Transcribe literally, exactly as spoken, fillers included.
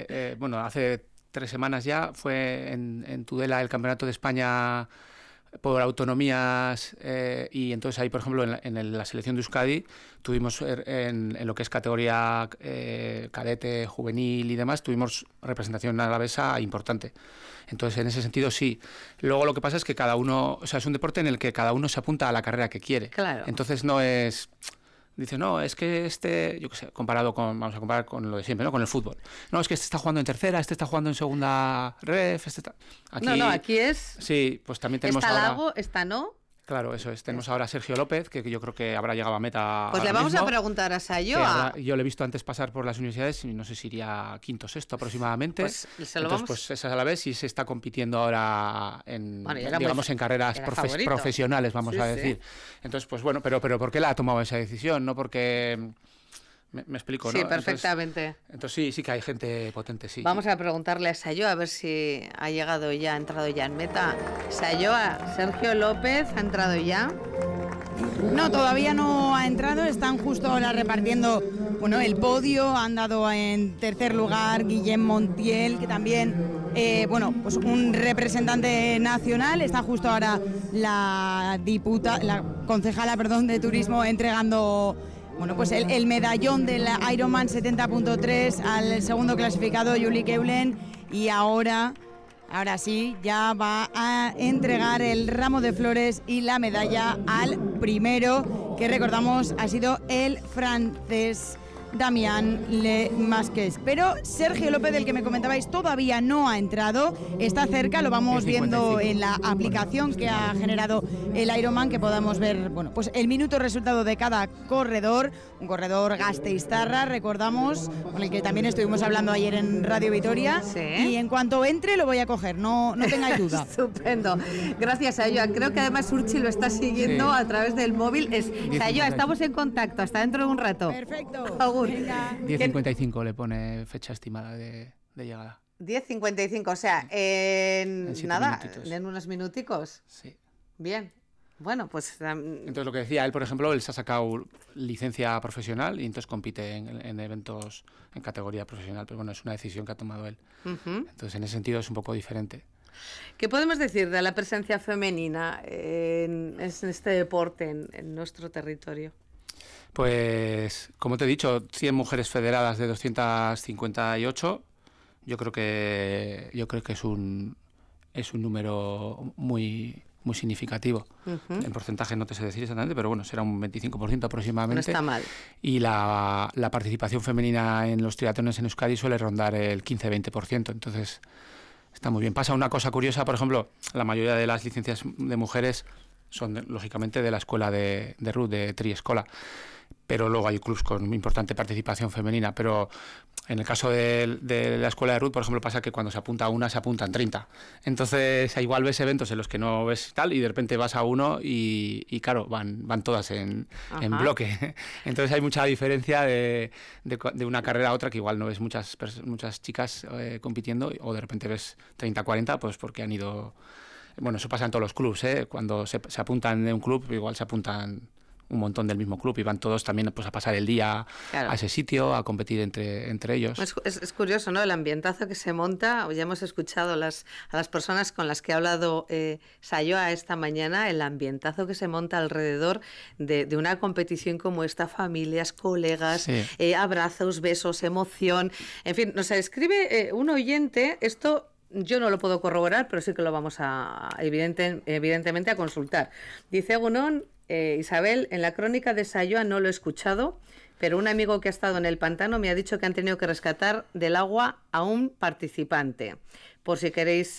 eh, bueno, hace tres semanas ya fue en, en Tudela el Campeonato de España por autonomías, eh, y entonces ahí, por ejemplo, en la, en la selección de Euskadi tuvimos en, en lo que es categoría eh, cadete, juvenil y demás, tuvimos representación alavesa importante. Entonces, en ese sentido, sí. Luego lo que pasa es que cada uno, o sea, es un deporte en el que cada uno se apunta a la carrera que quiere. Claro. Entonces no es... Dice, no, es que este, yo qué sé, comparado con, vamos a comparar con lo de siempre, ¿no? Con el fútbol. No, es que este está jugando en tercera, este está jugando en segunda ref, este está... Aquí, no, no, aquí es... Sí, pues también tenemos esta ahora... Lago, esta no. Claro, eso es. Tenemos ahora a Sergio López, que, que yo creo que habrá llegado a meta. Pues le vamos mismo, a preguntar a Sayoa. Yo le he visto antes pasar por las universidades y no sé si iría quinto sexto aproximadamente. Pues se lo Entonces, vamos... pues esa es a la vez y se está compitiendo ahora en, bueno, digamos, muy... en carreras profe profesionales, vamos sí, a decir. Sí. Entonces, pues bueno, pero, pero ¿por qué la ha tomado esa decisión? No porque... Me, me explico, ¿no? Sí, perfectamente. Entonces, entonces sí, sí que hay gente potente, sí. Vamos a preguntarle a Sayoa a ver si ha llegado ya, ha entrado ya en meta. Sayoa, Sergio López, ¿ha entrado ya? No, todavía no ha entrado, están justo ahora repartiendo, bueno, el podio. Han dado en tercer lugar Guillem Montiel, que también, eh, bueno, pues un representante nacional. Está justo ahora la diputa, la concejala, perdón, de turismo entregando... Bueno, pues el, el medallón del Ironman setenta punto tres al segundo clasificado, Juli Keulen, y ahora, ahora sí, ya va a entregar el ramo de flores y la medalla al primero, que recordamos ha sido el francés Damián Le Masquez. Pero Sergio López, del que me comentabais, todavía no ha entrado, está cerca, lo vamos viendo en la aplicación que ha generado el Ironman, que podamos ver, bueno, pues el minuto resultado de cada corredor, un corredor gasteiztarra, recordamos, con el que también estuvimos hablando ayer en Radio Vitoria, sí. Y en cuanto entre lo voy a coger, no, no tengáis duda. Estupendo, gracias a Sayoa. Creo que además Urchi lo está siguiendo sí. a través del móvil. Es Sayoa, estamos en contacto, hasta dentro de un rato. Perfecto. diez cincuenta y cinco le pone fecha estimada de, de llegada. diez cincuenta y cinco, o sea, en, en nada, minutitos. En unos minuticos. Sí. Bien. Bueno, pues... Um... Entonces lo que decía él, por ejemplo, él se ha sacado licencia profesional y entonces compite en, en eventos en categoría profesional, pero bueno, es una decisión que ha tomado él. Uh-huh. Entonces en ese sentido es un poco diferente. ¿Qué podemos decir de la presencia femenina en, en este deporte en, en nuestro territorio? Pues, como te he dicho, cien mujeres federadas de doscientas cincuenta y ocho. Yo creo que yo creo que es un es un número muy muy significativo. Uh-huh. En porcentaje no te sé decir exactamente, pero bueno, será un veinticinco por ciento aproximadamente. No está mal. Y la, la participación femenina en los triatlones en Euskadi suele rondar el quince a veinte por ciento. Entonces, está muy bien. Pasa una cosa curiosa, por ejemplo, la mayoría de las licencias de mujeres son, de, lógicamente, de la escuela de, de R U T, de Triescola. Pero luego hay clubs con importante participación femenina, pero en el caso de, de la escuela de R U T, por ejemplo, pasa que cuando se apunta a una, se apuntan treinta. Entonces, igual ves eventos en los que no ves tal y de repente vas a uno y, y claro, van, van todas en, en bloque. Entonces hay mucha diferencia de, de, de una carrera a otra, que igual no ves muchas, muchas chicas eh, compitiendo, o de repente ves treinta, cuarenta, pues porque han ido... Bueno, eso pasa en todos los clubs, ¿eh? Cuando se, se apuntan de un club, igual se apuntan un montón del mismo club y van todos también pues a pasar el día claro. a ese sitio, a competir entre, entre ellos. Es, es, es curioso, ¿no? El ambientazo que se monta. Ya hemos escuchado las, a las personas con las que ha hablado eh, Sayoa esta mañana, el ambientazo que se monta alrededor de, de una competición como esta, familias, colegas, sí. eh, abrazos, besos, emoción. En fin, nos escribe eh, un oyente, esto... Yo no lo puedo corroborar, pero sí que lo vamos a, evidente, evidentemente, a consultar. Dice Gunón, eh, Isabel, en la crónica de Sayoa no lo he escuchado, pero un amigo que ha estado en el pantano me ha dicho que han tenido que rescatar del agua a un participante. Por si queréis